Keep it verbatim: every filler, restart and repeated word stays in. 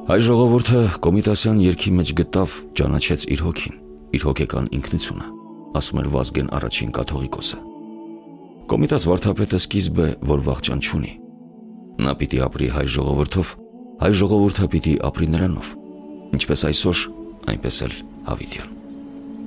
Հայ ժողովուրդը Կոմիտասյան երգի մեջ գտավ, ճանաչեց իր հոգին, իր հոգեկան ինքնությունը, ասում էր Վազգեն առաջին կաթողիկոսը։ Կոմիտաս վարդապետը սկիզբ է, որ վախճան չունի։ Նա պիտի ապրի հայ ժողովրդով, հայ ժողովուրդը պիտի ապրի նրանով, ինչպես այսօր, այնպես էլ հավիտյան։